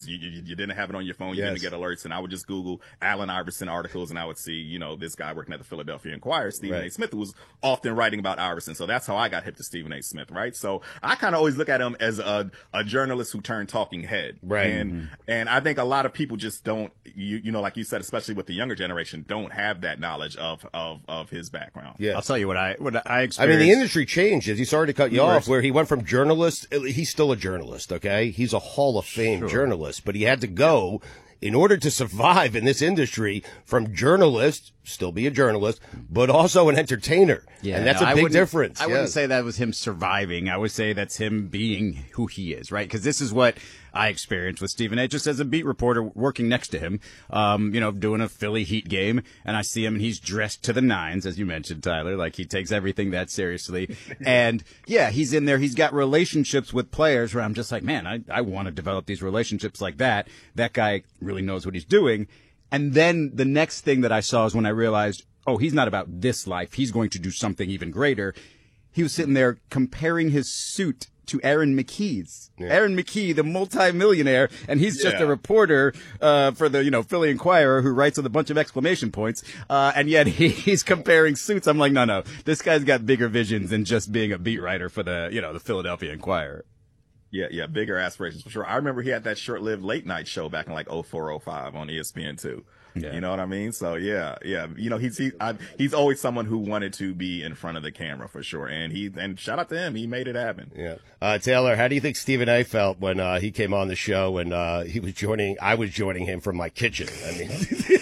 you didn't have it on your phone. You didn't get alerts. And I would just Google Allen Iverson articles, and I would see, this guy working at the Philadelphia Inquirer, Stephen A. Smith, who was often writing about Iverson. So that's how I got hip to Stephen A. Smith, right? So I kind of always look at him as a journalist who turned talking head. Right. And I think a lot of people just don't, like you said, especially with the younger generation, don't have that knowledge of his background. Yeah. I'll tell you what I experienced. I mean, the industry changed. As he started to cut you off, where he went from journalist, he's still a journalist, okay? He's a Hall of Fame journalist, but he had to go in order to survive in this industry from journalist, still be a journalist, but also an entertainer. Yeah, and that's a big difference. I wouldn't say that was him surviving. I would say that's him being who he is, right? Because this is what I experienced with Stephen A. just as a beat reporter working next to him, doing a Philly Heat game, and I see him and he's dressed to the nines, as you mentioned, Tyler, like he takes everything that seriously. And yeah, he's in there. He's got relationships with players where I'm just like, man, I want to develop these relationships like that. That guy really knows what he's doing. And then the next thing that I saw is when I realized, oh, he's not about this life. He's going to do something even greater. He was sitting there comparing his suit to Aaron McKee's. Yeah. Aaron McKee, the multimillionaire, and he's just a reporter for the Philly Inquirer who writes with a bunch of exclamation points, and yet he's comparing suits. I'm like, no, this guy's got bigger visions than just being a beat writer for the Philadelphia Inquirer. Yeah, bigger aspirations for sure. I remember he had that short-lived late night show back in like 0405 on ESPN2. Yeah. You know what I mean? So yeah. He's always someone who wanted to be in front of the camera for sure. And shout out to him. He made it happen. Yeah. Taylor, how do you think Stephen A. felt when he came on the show and I was joining him from my kitchen? I mean,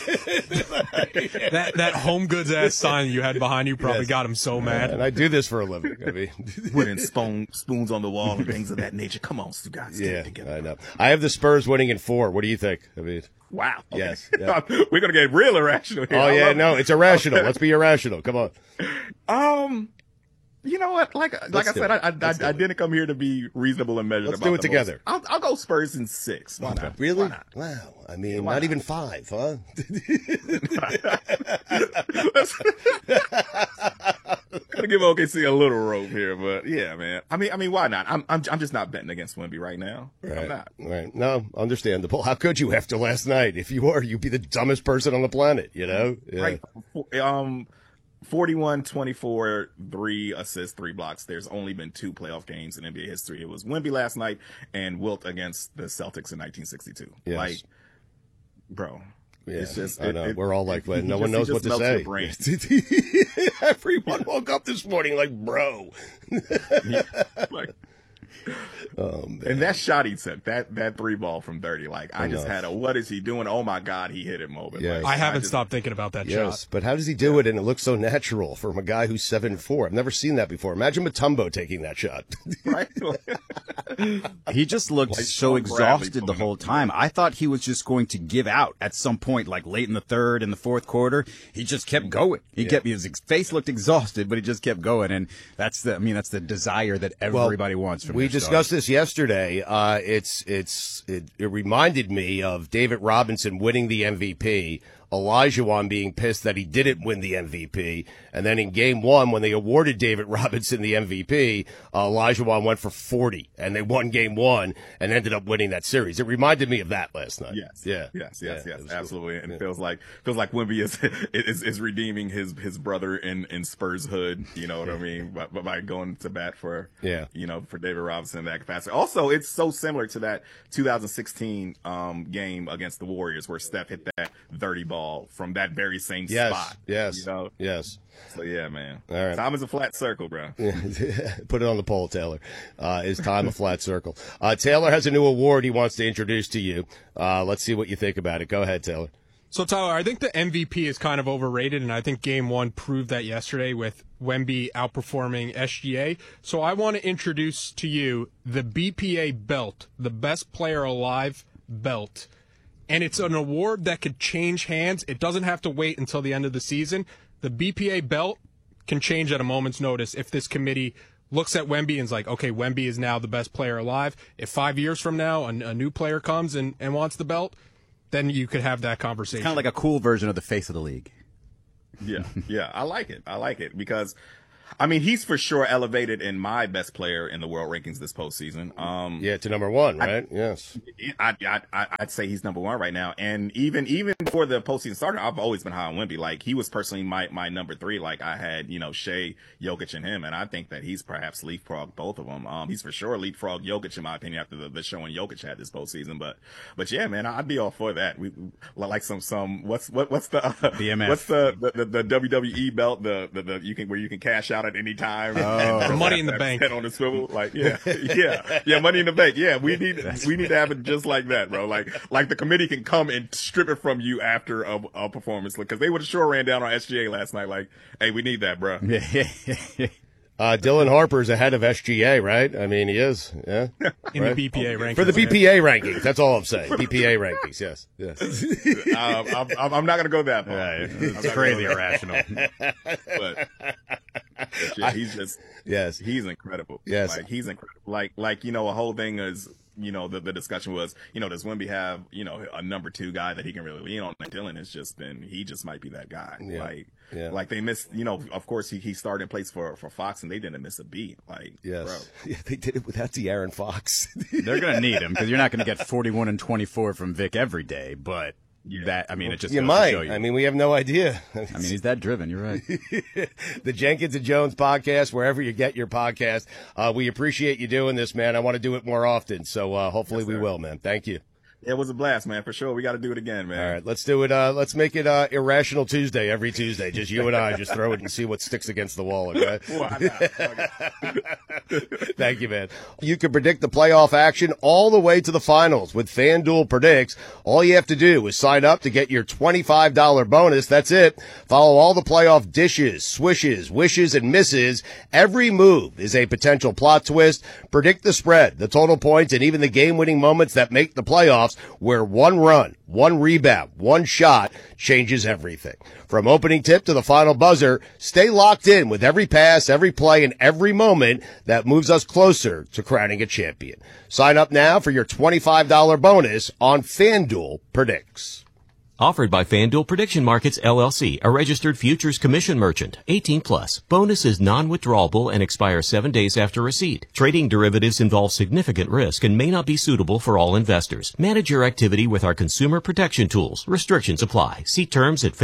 that Home Goods ass sign you had behind you probably got him so mad. And I do this for a living. I mean, putting spoons on the wall and things of that nature. Come on, Stu guys. Get it together. I know. I have the Spurs winning in 4. What do you think? I mean, wow. Okay. Yes. Yeah. We're going to get real irrational here. Oh, yeah. No, it's irrational. Let's be irrational. Come on. You know what? Like I said, I didn't come here to be reasonable and measured. Let's do it together. I'll go Spurs in 6. Why not? Really? Why not? Wow. I mean, not even 5, huh? Gotta give OKC a little rope here, but yeah, man. I mean, why not? I'm just not betting against Wemby right now. Right. I'm not. Right. No, understandable. How could you after last night? If you were, you'd be the dumbest person on the planet, Yeah. Right. 41, 24, 3 assists, 3 blocks. There's only been 2 playoff games in NBA history. It was Wemby last night and Wilt against the Celtics in 1962. Yes. Like, bro. Yeah, it's just, I know. We're all like, no one knows what to say. Everyone woke up this morning like, bro. And that shot he took, that 3 ball from 30, like I just had a what is he doing? Oh my God, he hit it moment. Yes. Like, I haven't stopped thinking about that shot. But how does he do it and it looks so natural from a guy who's 7'4"? I've never seen that before. Imagine Mutombo taking that shot. Right? He just looked so exhausted the whole time. I thought he was just going to give out at some point, like late in the third and the fourth quarter. He just kept going. His face looked exhausted, but he just kept going. And that's the desire that everybody wants from We discussed this yesterday. It reminded me of David Robinson winning the MVP, Olajuwon being pissed that he didn't win the MVP, and then in Game 1, when they awarded David Robinson the MVP, Olajuwon went for 40, and they won Game 1 and ended up winning that series. It reminded me of that last night. Yes, absolutely. And it feels like Wemby is redeeming his brother in Spurs hood. You know what I mean? By going to bat for for David Robinson in that capacity. Also, it's so similar to that 2016 game against the Warriors where Steph hit that 30 ball from that very same spot. Yes. So yeah, man. All right. Time is a flat circle, bro. Put it on the poll, Taylor. Is time a flat circle? Taylor has a new award he wants to introduce to you. Let's see what you think about it. Go ahead, Taylor. So, Tyler, I think the MVP is kind of overrated, and I think Game 1 proved that yesterday with Wemby outperforming SGA. So I want to introduce to you the BPA belt, the Best Player Alive belt. And it's an award that could change hands. It doesn't have to wait until the end of the season. The BPA belt can change at a moment's notice if this committee looks at Wemby and is like, okay, Wemby is now the best player alive. If 5 years from now a new player comes and wants the belt, then you could have that conversation. It's kind of like a cool version of the face of the league. Yeah, I like it. because I mean, he's for sure elevated in my best player in the world rankings this postseason. To number one, right? Yes. I'd say he's number one right now. And even before the postseason started, I've always been high on Wemby. Like, he was personally my number three. Like, I had, Shea, Jokic, and him. And I think that he's perhaps leapfrogged both of them. He's for sure leapfrogged Jokic, in my opinion, after the showing Jokic had this postseason. But yeah, man, I'd be all for that. We like some what's the BMF. What's the WWE belt, the where you can cash out at any time. And Money in the Bank. Head on the swivel. Like, yeah, Money in the Bank. Yeah, we need to have it just like that, bro. Like the committee can come and strip it from you after a performance, because they would have sure ran down on SGA last night. Like, hey, we need that, bro. Dylan Harper's ahead of SGA, right? I mean, he is, yeah. In the BPA rankings. For the BPA rankings, that's all I'm saying. BPA rankings, yes. I'm not going to go that far. Right. It's crazy irrational. But yeah, he's incredible. Yes. Like, he's incredible. Like, a whole thing is, the discussion was, does Wemby have, a number two guy that he can really lean on? And Dylan has just he just might be that guy. Yeah. Like they missed, of course he started in place for Fox, and they didn't miss a beat. Like, yes. Bro. Yeah, they did it without De'Aaron Fox. They're going to need him, because you're not going to get 41 and 24 from Vic every day, but it just you goes might. to show you. I mean, we have no idea. He's that driven. You're right. The Jenkins and Jones podcast, wherever you get your podcast. We appreciate you doing this, man. I want to do it more often, so hopefully we will, man. Thank you. It was a blast, man, for sure. We got to do it again, man. All right, let's do it. Let's make it Irrational Tuesday every Tuesday. Just you and I, just throw it and see what sticks against the wall, okay? Why not? Thank you, man. You can predict the playoff action all the way to the finals with FanDuel Predicts. All you have to do is sign up to get your $25 bonus. That's it. Follow all the playoff dishes, swishes, wishes, and misses. Every move is a potential plot twist. Predict the spread, the total points, and even the game-winning moments that make the playoffs, where one run, one rebound, one shot changes everything. From opening tip to the final buzzer, stay locked in with every pass, every play, and every moment that moves us closer to crowning a champion. Sign up now for your $25 bonus on FanDuel Predicts. Offered by FanDuel Prediction Markets, LLC, a registered futures commission merchant. 18+. Bonus is non-withdrawable and expires 7 days after receipt. Trading derivatives involves significant risk and may not be suitable for all investors. Manage your activity with our consumer protection tools. Restrictions apply. See terms at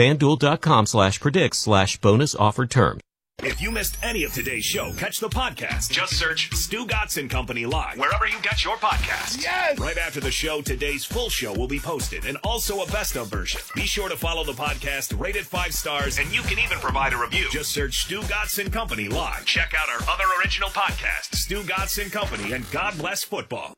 FanDuel.com/predicts/bonus offered terms. If you missed any of today's show, catch the podcast. Just search Stu Gatz and Company Live, wherever you get your podcasts. Yes! Right after the show, today's full show will be posted, and also a best-of version. Be sure to follow the podcast, rate it 5 stars, and you can even provide a review. Just search Stu Gatz and Company Live. Check out our other original podcasts, Stu Gatz and Company, and God Bless Football.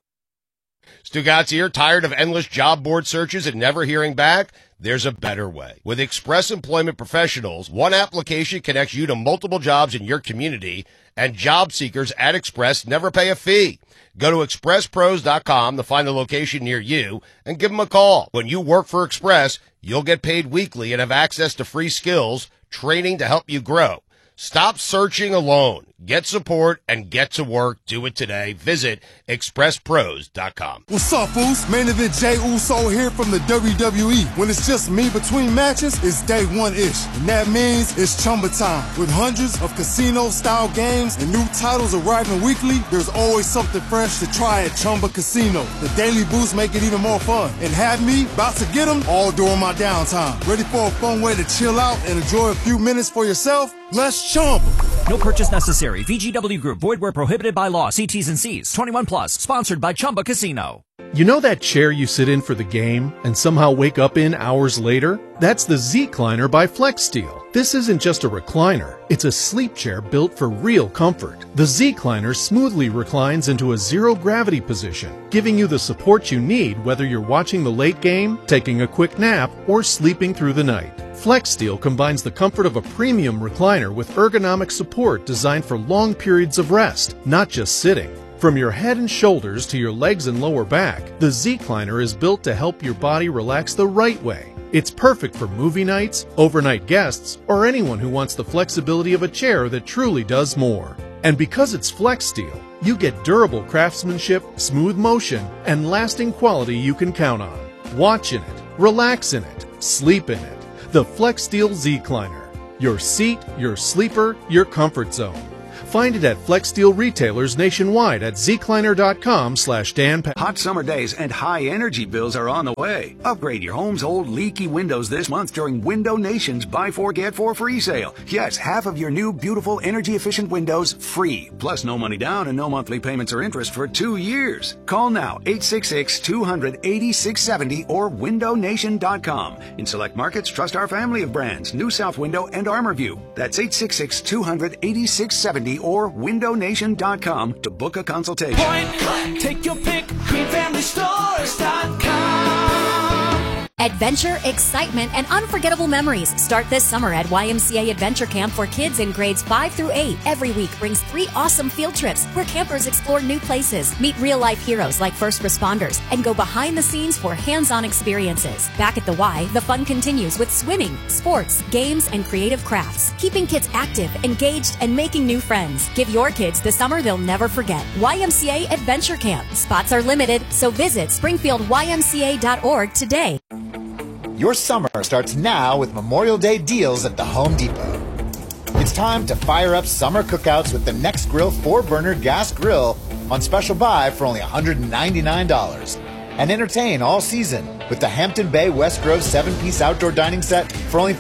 Stu Gatz here. Tired of endless job board searches and never hearing back? There's a better way. With Express Employment Professionals, one application connects you to multiple jobs in your community, and job seekers at Express never pay a fee. Go to expresspros.com to find the location near you and give them a call. When you work for Express, you'll get paid weekly and have access to free skills, training to help you grow. Stop searching alone. Get support and get to work. Do it today. Visit expresspros.com. What's up, Foos? Main Event Jey Uso here from the WWE. When it's just me between matches, it's day one-ish. And that means it's Chumba time. With hundreds of casino-style games and new titles arriving weekly, there's always something fresh to try at Chumba Casino. The daily boosts make it even more fun. And have me about to get them all during my downtime. Ready for a fun way to chill out and enjoy a few minutes for yourself? Let's Chumba. No purchase necessary. VGW Group. Void where prohibited by law. See T's and C's. 21 plus. Sponsored by Chumba Casino. You know that chair you sit in for the game and somehow wake up in hours later? That's the Z-Cliner by FlexSteel. This isn't just a recliner. It's a sleep chair built for real comfort. The Z-Cliner smoothly reclines into a zero-gravity position, giving you the support you need whether you're watching the late game, taking a quick nap, or sleeping through the night. FlexSteel combines the comfort of a premium recliner with ergonomic support designed for long periods of rest, not just sitting. From your head and shoulders to your legs and lower back, the Z-Cliner is built to help your body relax the right way. It's perfect for movie nights, overnight guests, or anyone who wants the flexibility of a chair that truly does more. And because it's FlexSteel, you get durable craftsmanship, smooth motion, and lasting quality you can count on. Watch in it, relax in it, sleep in it. The FlexSteel Z-Cliner. Your seat, your sleeper, your comfort zone. Find it at Flex Steel retailers nationwide at zecliner.com/Dan. Hot summer days and high energy bills are on the way. Upgrade your home's old leaky windows this month during Window Nation's Buy 4 Get 4 free sale. Yes, half of your new beautiful energy efficient windows free. Plus no money down and no monthly payments or interest for 2 years. Call now 866-200-8670 or windownation.com. In select markets, trust our family of brands, New South Window and ArmorView. That's 866-200-8670 or windownation.com to book a consultation. Point blank, take your pick, greenfamilystores.com. Adventure, excitement, and unforgettable memories start this summer at YMCA Adventure Camp for kids in grades 5 through 8. Every week brings 3 awesome field trips where campers explore new places, meet real-life heroes like first responders, and go behind the scenes for hands-on experiences. Back at the Y, the fun continues with swimming, sports, games, and creative crafts, keeping kids active, engaged, and making new friends. Give your kids the summer they'll never forget. YMCA Adventure Camp. Spots are limited, so visit springfieldymca.org today. Your summer starts now with Memorial Day deals at the Home Depot. It's time to fire up summer cookouts with the Nextgrill 4-burner gas grill on special buy for only $199. And entertain all season with the Hampton Bay West Grove 7-piece outdoor dining set for only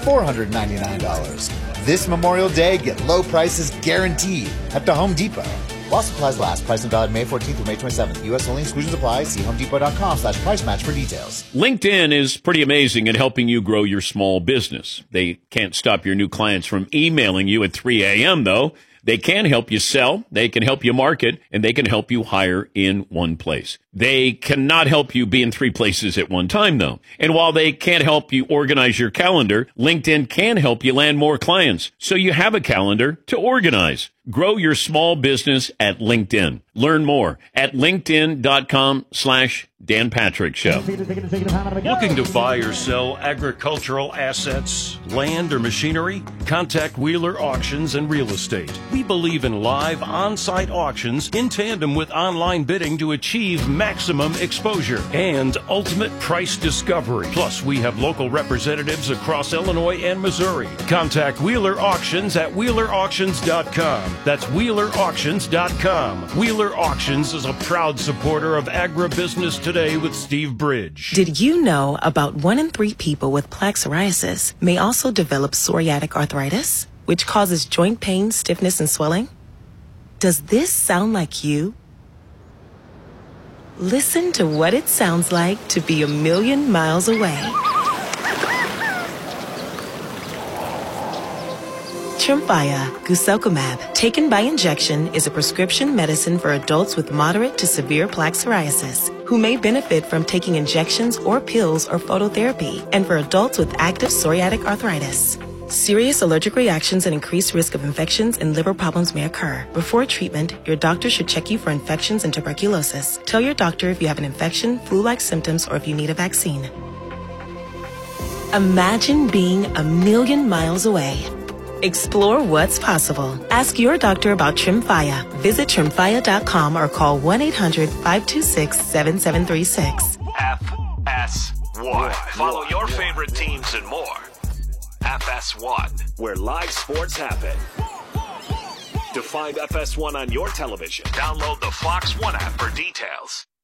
$499. This Memorial Day, get low prices guaranteed at the Home Depot. While supplies last, price and valid May 14th through May 27th. U.S. only, exclusions apply. See homedepot.com/price match for details. LinkedIn is pretty amazing at helping you grow your small business. They can't stop your new clients from emailing you at 3 a.m., though. They can help you sell, they can help you market, and they can help you hire in one place. They cannot help you be in 3 places at one time, though. And while they can't help you organize your calendar, LinkedIn can help you land more clients, so you have a calendar to organize. Grow your small business at LinkedIn. Learn more at linkedin.com/Dan Patrick Show. Looking to buy or sell agricultural assets, land, or machinery? Contact Wheeler Auctions and Real Estate. We believe in live on-site auctions in tandem with online bidding to achieve maximum exposure and ultimate price discovery. Plus, we have local representatives across Illinois and Missouri. Contact Wheeler Auctions at WheelerAuctions.com. That's WheelerAuctions.com. Wheeler Auctions is a proud supporter of Agribusiness Today with Steve Bridge. Did you know about 1 in 3 people with plaque psoriasis may also develop psoriatic arthritis, which causes joint pain, stiffness, and swelling? Does this sound like you? Listen to what it sounds like to be a million miles away. Tremfya guselkumab, taken by injection, is a prescription medicine for adults with moderate to severe plaque psoriasis who may benefit from taking injections or pills or phototherapy, and for adults with active psoriatic arthritis. Serious allergic reactions and increased risk of infections and liver problems may occur. Before treatment, your doctor should check you for infections and tuberculosis. Tell your doctor if you have an infection, flu-like symptoms, or if you need a vaccine. Imagine being a million miles away. Explore what's possible. Ask your doctor about Tremfya. Visit Tremfya.com or call 1-800-526-7736. FS1. Follow your favorite teams and more. FS1, where live sports happen. To find FS1 on your television, download the Fox One app for details.